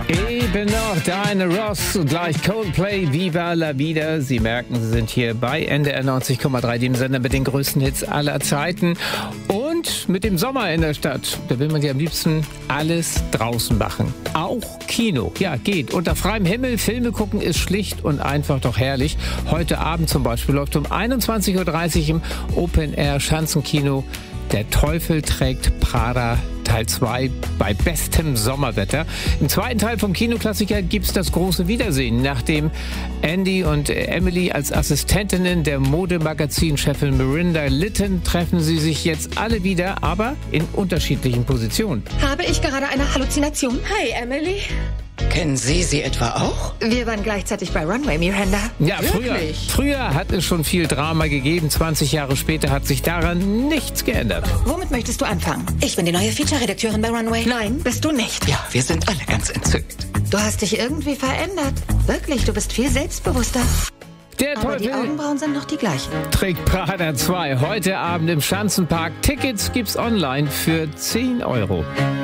Eben noch Diana Ross und gleich Coldplay, Viva la Vida. Sie merken, Sie sind hier bei NDR 90,3, dem Sender mit den größten Hits aller Zeiten. Und mit dem Sommer in der Stadt, da will man ja am liebsten alles draußen machen. Auch Kino. Ja, geht. Unter freiem Himmel, Filme gucken ist schlicht und einfach doch herrlich. Heute Abend zum Beispiel läuft um 21.30 Uhr im Open-Air-Schanzenkino Der Teufel trägt Prada Teil 2 bei bestem Sommerwetter. Im zweiten Teil vom Kinoklassiker gibt's das große Wiedersehen. Nachdem Andy und Emily als Assistentinnen der Modemagazin-Chefin Miranda Litton treffen sie sich jetzt alle wieder, aber in unterschiedlichen Positionen. Habe ich gerade eine Halluzination? Hi, Emily. Kennen Sie etwa auch? Wir waren gleichzeitig bei Runway, Miranda. Ja, Wirklich? früher hat es schon viel Drama gegeben. 20 Jahre später hat sich daran nichts geändert. Womit möchtest du anfangen? Ich bin die neue Feature-Redakteurin bei Runway. Nein, bist du nicht. Ja, wir sind alle ganz entzückt. Du hast dich irgendwie verändert. Wirklich, du bist viel selbstbewusster. Der Aber die Teufel Augenbrauen sind noch die gleichen. trägt Prada 2 heute Abend im Schanzenpark. Tickets gibt's online für 10 Euro.